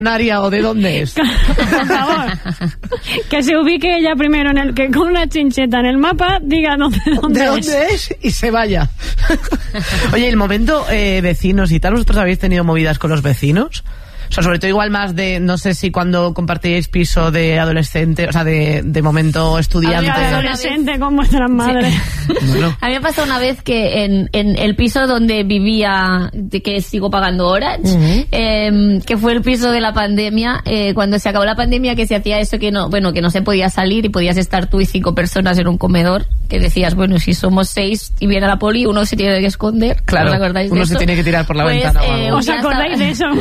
¿O de dónde es? Por favor, que se ubique ella primero que con una chincheta en el mapa diga dónde es y se vaya. Oye, el momento vecinos y tal, ¿vosotros habéis tenido movidas con los vecinos? O sea, sobre todo igual más de, no sé si cuando compartíais piso de adolescente, o sea, de momento estudiante. Adolescente con vuestras madres. Sí. Bueno. A mí me pasó una vez que en el piso donde vivía, que sigo pagando Orange, que fue el piso de la pandemia, cuando se acabó la pandemia, que se hacía eso que no se podía salir y podías estar tú y 5 personas en un comedor, que decías, bueno, si somos 6 y viene la poli, uno se tiene que esconder. Claro, ¿os acordáis de uno eso? Se tiene que tirar por la ventana o algo. ¿Os acordáis de eso?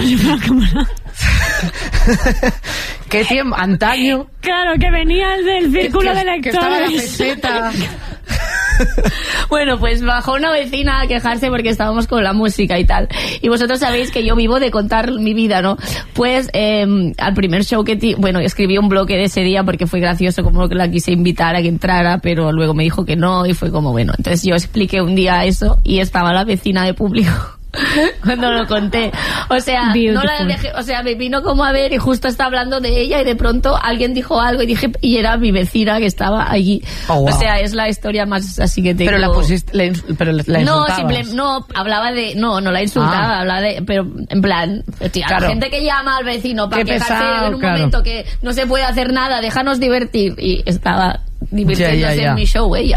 ¿Qué tiempo? Antaño. Claro, que venía el del círculo de lectores. Que estaba la peseta. Bueno, pues bajó una vecina a quejarse porque estábamos con la música y tal. Y vosotros sabéis que yo vivo de contar mi vida, ¿no? Pues al primer show escribí un bloque de ese día porque fue gracioso, como que la quise invitar a que entrara, pero luego me dijo que no y fue como, bueno, entonces yo expliqué un día eso y estaba la vecina de público cuando lo conté, o sea, no la dejé, o sea, me vino como a ver y justo estaba hablando de ella y de pronto alguien dijo algo y era mi vecina que estaba allí. Wow. O sea, es la historia más así que tengo. Pero la pusiste, pero la insultabas. No, hablaba de, no la insultaba, hablaba de, pero en plan, tía, claro. La gente que llama al vecino para quejarse en un momento que no se puede hacer nada, déjanos divertir, y estaba divirtiéndose en mi show ella.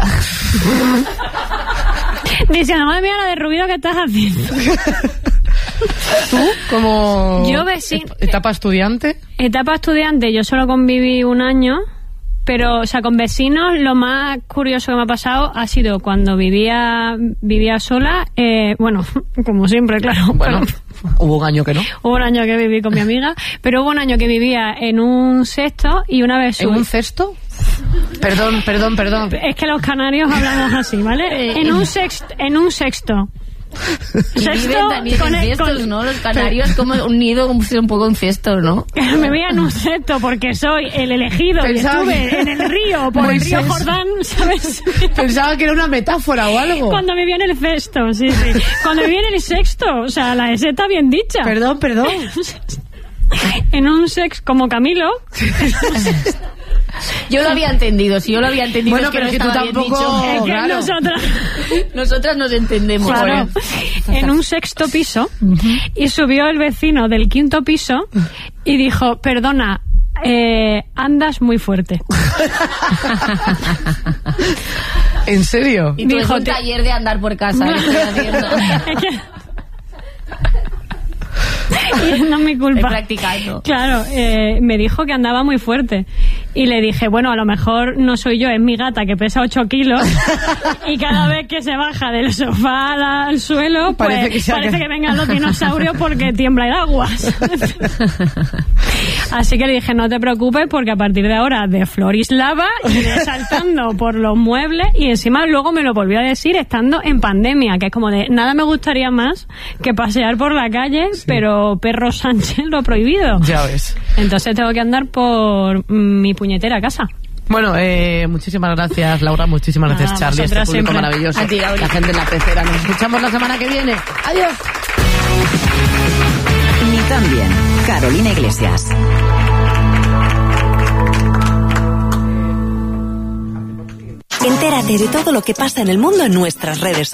Diciendo, madre mía, la de ruido que estás haciendo. ¿Tú? Como yo vecino. ¿Etapa estudiante? Etapa estudiante, yo solo conviví un año, pero, o sea, con vecinos lo más curioso que me ha pasado ha sido cuando vivía sola, bueno, como siempre, claro. Bueno, hubo un año que no. Hubo un año que viví con mi amiga, pero hubo un año que vivía en un sexto y una vez... ¿En un cesto? Perdón. Es que los canarios hablamos así, ¿vale? En un sexto. Viven también en cestos, ¿no? Los canarios como un nido, como si un poco un cesto, ¿no? Me veía en un cesto porque soy el elegido. Pensaba y estuve en el río, por el río Jordán, ¿sabes? Pensaba que era una metáfora o algo. Cuando vivía en el cesto, sí. Cuando vivía en el sexto, o sea, la S está bien dicha. Perdón. En un sex como Camilo. Yo lo había entendido, bueno, es que pero no que tú tampoco... Es que claro. nosotras nos entendemos. Claro, en un sexto piso, y subió el vecino del quinto piso y dijo, perdona, andas muy fuerte. ¿En serio? Y tú dijo, un taller de andar por casa. Estoy haciendo. Y no es mi culpa. Estoy practicando. Claro, me dijo que andaba muy fuerte. Y le dije, bueno, a lo mejor no soy yo, es mi gata que pesa 8 kilos y cada vez que se baja del sofá al suelo, pues parece que vengan los dinosaurios porque tiembla el agua. Así que le dije, no te preocupes porque a partir de ahora de Florislava iré saltando por los muebles, y encima luego me lo volvió a decir estando en pandemia, que es como de, nada me gustaría más que pasear por la calle, pero Perro Sánchez lo ha prohibido. Ya ves. Entonces tengo que andar por mi puñetera casa. Bueno, muchísimas gracias, Laura, muchísimas gracias, Charlie, este público siempre maravilloso. A ti, la gente en la pecera. Nos escuchamos la semana que viene. Adiós. Ni tan bien. Carolina Iglesias. Entérate de todo lo que pasa en el mundo en nuestras redes sociales.